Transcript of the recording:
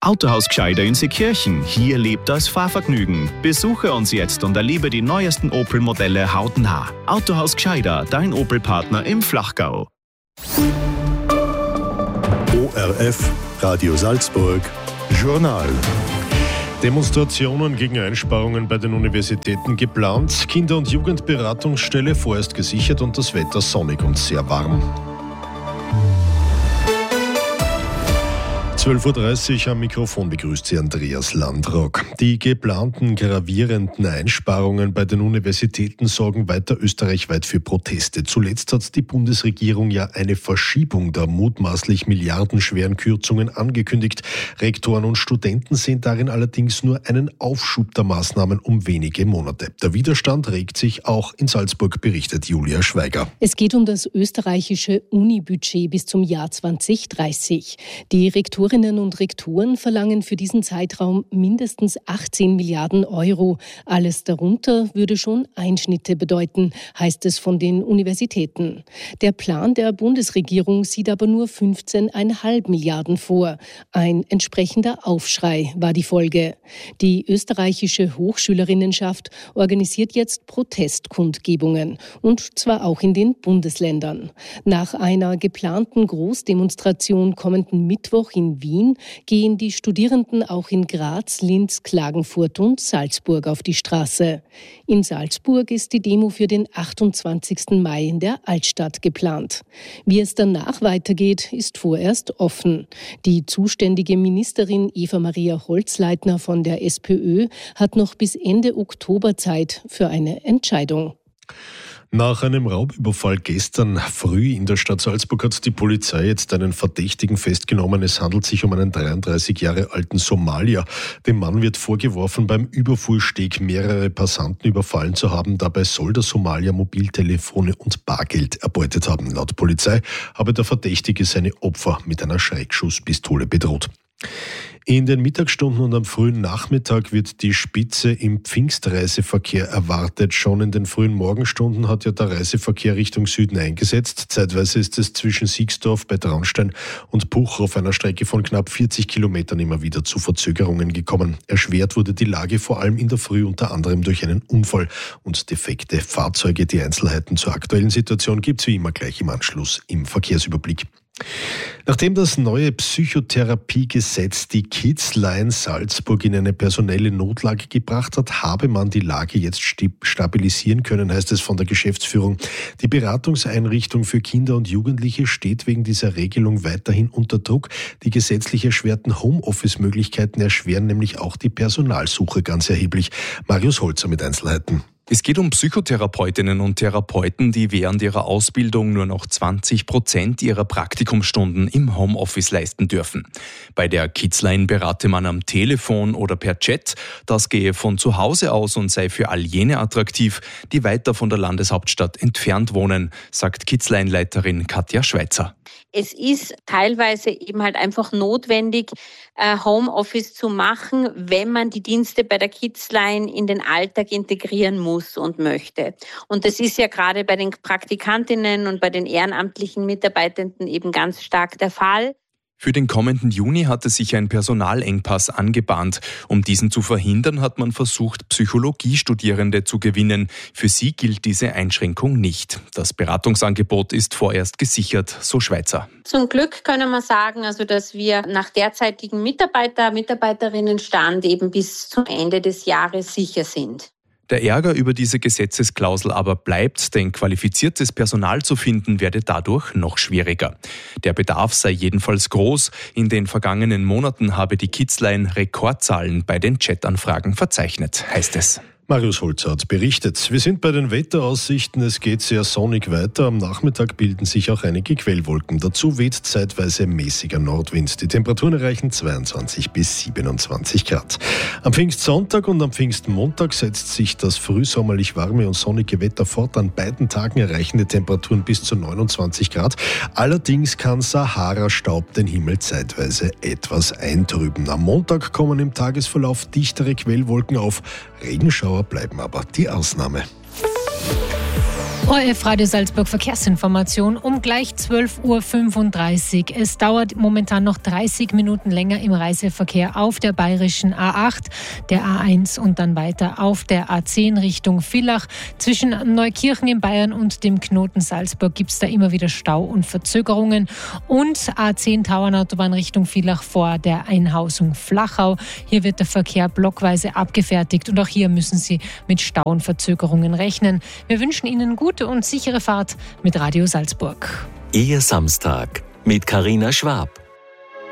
Autohaus Gscheider in Seekirchen. Hier lebt das Fahrvergnügen. Besuche uns jetzt und erlebe die neuesten Opel-Modelle hautnah. Autohaus Gscheider, dein Opel-Partner im Flachgau. ORF, Radio Salzburg, Journal. Demonstrationen gegen Einsparungen bei den Universitäten geplant, Kinder- und Jugendberatungsstelle vorerst gesichert und das Wetter sonnig und sehr warm. 12.30 Uhr am Mikrofon begrüßt Sie Andreas Landrock. Die geplanten gravierenden Einsparungen bei den Universitäten sorgen weiter österreichweit für Proteste. Zuletzt hat die Bundesregierung ja eine Verschiebung der mutmaßlich milliardenschweren Kürzungen angekündigt. Rektoren und Studenten sehen darin allerdings nur einen Aufschub der Maßnahmen um wenige Monate. Der Widerstand regt sich auch in Salzburg, berichtet Julia Schweiger. Es geht um das österreichische Uni-Budget bis zum Jahr 2030. Die Rektorinnen und Rektoren verlangen für diesen Zeitraum mindestens 18 Milliarden Euro. Alles darunter würde schon Einschnitte bedeuten, heißt es von den Universitäten. Der Plan der Bundesregierung sieht aber nur 15,5 Milliarden vor. Ein entsprechender Aufschrei war die Folge. Die österreichische Hochschülerinnenschaft organisiert jetzt Protestkundgebungen, und zwar auch in den Bundesländern. Nach einer geplanten Großdemonstration kommenden Mittwoch in Wien gehen die Studierenden auch in Graz, Linz, Klagenfurt und Salzburg auf die Straße. In Salzburg ist die Demo für den 28. Mai in der Altstadt geplant. Wie es danach weitergeht, ist vorerst offen. Die zuständige Ministerin Eva-Maria Holzleitner von der SPÖ hat noch bis Ende Oktober Zeit für eine Entscheidung. Nach einem Raubüberfall gestern früh in der Stadt Salzburg hat die Polizei jetzt einen Verdächtigen festgenommen. Es handelt sich um einen 33 Jahre alten Somalier. Dem Mann wird vorgeworfen, beim Überfuhrsteg mehrere Passanten überfallen zu haben. Dabei soll der Somalier Mobiltelefone und Bargeld erbeutet haben. Laut Polizei habe der Verdächtige seine Opfer mit einer Schreckschusspistole bedroht. In den Mittagsstunden und am frühen Nachmittag wird die Spitze im Pfingstreiseverkehr erwartet. Schon in den frühen Morgenstunden hat ja der Reiseverkehr Richtung Süden eingesetzt. Zeitweise ist es zwischen Siegsdorf bei Traunstein und Puch auf einer Strecke von knapp 40 Kilometern immer wieder zu Verzögerungen gekommen. Erschwert wurde die Lage vor allem in der Früh unter anderem durch einen Unfall und defekte Fahrzeuge. Die Einzelheiten zur aktuellen Situation gibt es wie immer gleich im Anschluss im Verkehrsüberblick. Nachdem das neue Psychotherapiegesetz die Kitzlein Salzburg in eine personelle Notlage gebracht hat, habe man die Lage jetzt stabilisieren können, heißt es von der Geschäftsführung. Die Beratungseinrichtung für Kinder und Jugendliche steht wegen dieser Regelung weiterhin unter Druck. Die gesetzlich erschwerten Homeoffice-Möglichkeiten erschweren nämlich auch die Personalsuche ganz erheblich. Marius Holzer mit Einzelheiten. Es geht um Psychotherapeutinnen und Therapeuten, die während ihrer Ausbildung nur noch 20% ihrer Praktikumsstunden im Homeoffice leisten dürfen. Bei der Kitzlein berate man am Telefon oder per Chat. Das gehe von zu Hause aus und sei für all jene attraktiv, die weiter von der Landeshauptstadt entfernt wohnen, sagt Kitzlein-Leiterin Katja Schweizer. Es ist teilweise eben halt einfach notwendig, Homeoffice zu machen, wenn man die Dienste bei der Kitzlein in den Alltag integrieren muss und möchte. Und das ist ja gerade bei den Praktikantinnen und bei den ehrenamtlichen Mitarbeitenden eben ganz stark der Fall. Für den kommenden Juni hatte sich ein Personalengpass angebahnt. Um diesen zu verhindern, hat man versucht, Psychologiestudierende zu gewinnen. Für sie gilt diese Einschränkung nicht. Das Beratungsangebot ist vorerst gesichert, so Schweizer. Zum Glück können wir sagen, also dass wir nach derzeitigem Mitarbeiterinnenstand eben bis zum Ende des Jahres sicher sind. Der Ärger über diese Gesetzesklausel aber bleibt, denn qualifiziertes Personal zu finden werde dadurch noch schwieriger. Der Bedarf sei jedenfalls groß. In den vergangenen Monaten habe die Kitzlein Rekordzahlen bei den Chatanfragen verzeichnet, heißt es. Marius Holzer hat berichtet. Wir sind bei den Wetteraussichten. Es geht sehr sonnig weiter. Am Nachmittag bilden sich auch einige Quellwolken. Dazu weht zeitweise mäßiger Nordwind. Die Temperaturen erreichen 22 bis 27 Grad. Am Pfingstsonntag und am Pfingstmontag setzt sich das frühsommerlich warme und sonnige Wetter fort. An beiden Tagen erreichen die Temperaturen bis zu 29 Grad. Allerdings kann Sahara-Staub den Himmel zeitweise etwas eintrüben. Am Montag kommen im Tagesverlauf dichtere Quellwolken auf. Regenschauer bleiben aber die Ausnahme. ORF Radio Salzburg Verkehrsinformation um gleich 12.35 Uhr. Es dauert momentan noch 30 Minuten länger im Reiseverkehr auf der bayerischen A8, der A1 und dann weiter auf der A10 Richtung Villach. Zwischen Neukirchen in Bayern und dem Knoten Salzburg gibt es da immer wieder Stau und Verzögerungen. Und A10 Tauernautobahn Richtung Villach vor der Einhausung Flachau. Hier wird der Verkehr blockweise abgefertigt und auch hier müssen Sie mit Stau und Verzögerungen rechnen. Wir wünschen Ihnen gute und sichere Fahrt mit Radio Salzburg. Ihr Samstag mit Carina Schwab.